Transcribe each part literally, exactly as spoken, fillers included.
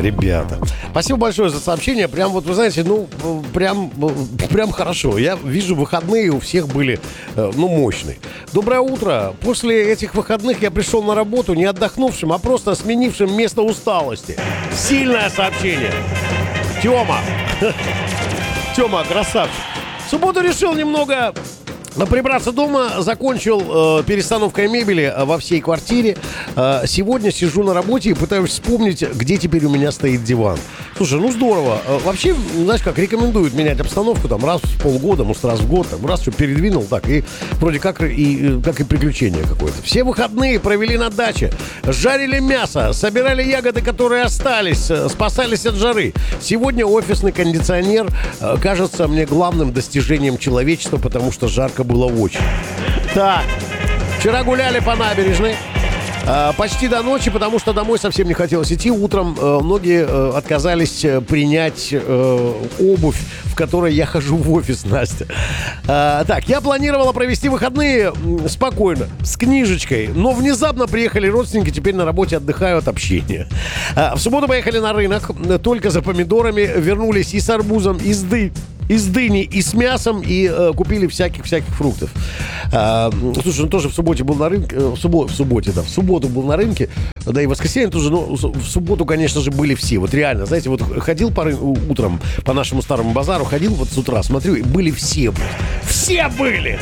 Ребята, спасибо большое за сообщение. Прям вот, вы знаете, ну, прям, прям хорошо. Я вижу, выходные у всех были, ну, мощные. Доброе утро. После этих выходных я пришел на работу не отдохнувшим, а просто сменившим место усталости. Сильное сообщение. Тёма. Тёма, красавчик. В субботу решил немного прибраться дома, закончил э, перестановкой мебели во всей квартире. Э, сегодня сижу на работе и пытаюсь вспомнить, где теперь у меня стоит диван. Слушай, ну здорово. Э, вообще, знаешь как, рекомендуют менять обстановку там раз в полгода, может раз в год, там, раз что передвинул, так, и вроде как и, как и приключение какое-то. Все выходные провели на даче, жарили мясо, собирали ягоды, которые остались, спасались от жары. Сегодня офисный кондиционер э, кажется мне главным достижением человечества, потому что жарко было очень. Так, вчера гуляли по набережной э, почти до ночи, потому что домой совсем не хотелось идти. Утром э, многие э, отказались принять э, обувь, в которой я хожу в офис, Настя. Э, так, я планировала провести выходные спокойно, с книжечкой, но внезапно приехали родственники, теперь на работе отдыхаю от общения. Э, в субботу поехали на рынок, только за помидорами, вернулись и с арбузом, и с дыней. Из дыни и с мясом, и э, купили всяких-всяких фруктов. Э, слушай, он тоже в субботе был на рынке. Э, в, суббо, в субботе, да, в субботу был на рынке. Да и в воскресенье тоже, но в субботу, конечно же, были все. Вот реально, знаете, вот ходил по рын... утром по нашему старому базару, ходил вот с утра, смотрю, и были все. Все были!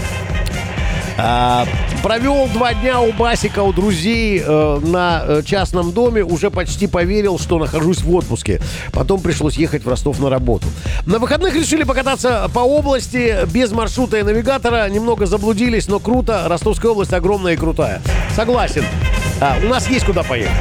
А, провел два дня у Басика, у друзей э, на э, частном доме. Уже почти поверил, что нахожусь в отпуске. Потом пришлось ехать в Ростов на работу. На выходных решили покататься по области без маршрута и навигатора. Немного заблудились, но круто. Ростовская область огромная и крутая. Согласен. А, у нас есть куда поехать.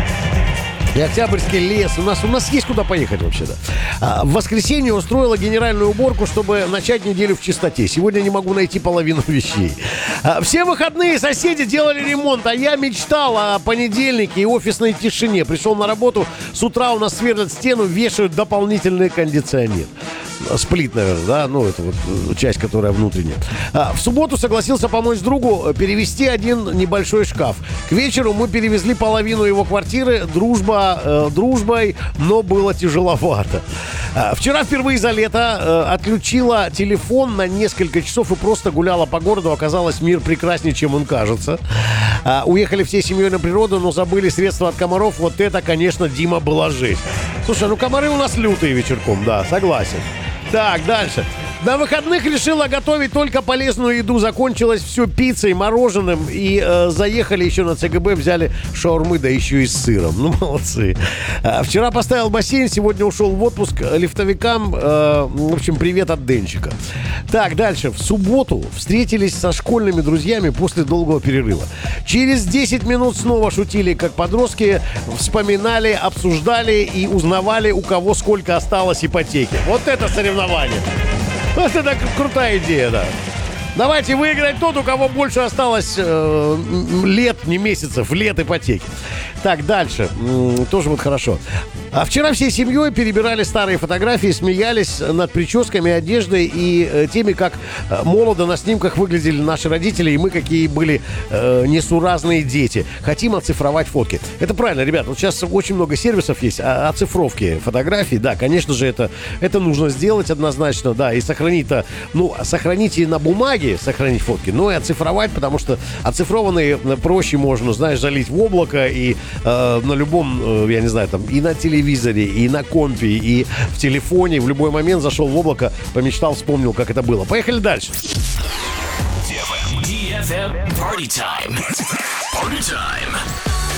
И Октябрьский лес. У нас, у нас есть куда поехать вообще-то. А, в воскресенье устроила генеральную уборку, чтобы начать неделю в чистоте. Сегодня не могу найти половину вещей. А, все выходные соседи делали ремонт, а я мечтал о понедельнике и офисной тишине. Пришел на работу, с утра у нас сверлят стену, вешают дополнительный кондиционер. Сплит, наверное, да, ну, это вот часть, которая внутренняя. А, в субботу согласился помочь другу перевезти один небольшой шкаф. К вечеру мы перевезли половину его квартиры. Дружба э, дружбой, но было тяжеловато. А, вчера впервые за лето э, отключила телефон на несколько часов и просто гуляла по городу. Оказалось, мир прекраснее, чем он кажется. А, уехали всей семьей на природу, но забыли средства от комаров. Вот это, конечно, Дима, была жесть. Слушай, ну комары у нас лютые вечерком, да, согласен. Так, дальше. На выходных решила готовить только полезную еду. Закончилось все пиццей, мороженым. И э, заехали еще на ЦГБ, взяли шаурмы, да еще и с сыром. Ну, молодцы. А, вчера поставил бассейн, сегодня ушел в отпуск. Лифтовикам, э, в общем, привет от Денчика. Так, дальше. В субботу встретились со школьными друзьями после долгого перерыва. Через десять минут снова шутили, как подростки. Вспоминали, обсуждали и узнавали, у кого сколько осталось ипотеки. Вот это соревнование. Вот это крутая идея, да. Давайте выиграть тот, у кого больше осталось э, лет, не месяцев, лет ипотеки. Так, дальше. М-м, тоже вот хорошо. А вчера всей семьей перебирали старые фотографии, смеялись над прическами, одеждой и э, теми, как э, молодо на снимках выглядели наши родители, и мы какие были э, несуразные дети. Хотим оцифровать фотки. Это правильно, ребят. Вот сейчас очень много сервисов есть о- оцифровки фотографий. Да, конечно же, это, это нужно сделать однозначно, да, и сохранить-то, ну, сохранить и на бумаге, сохранить фотки, но и оцифровать, потому что оцифрованные проще можно, знаешь, залить в облако и э, на любом, э, я не знаю, там, и на телевизоре, телевизоре, и на компе, и в телефоне. В любой момент зашел в облако, помечтал, вспомнил, как это было. Поехали дальше. ди эф эм Party Time. Party Time.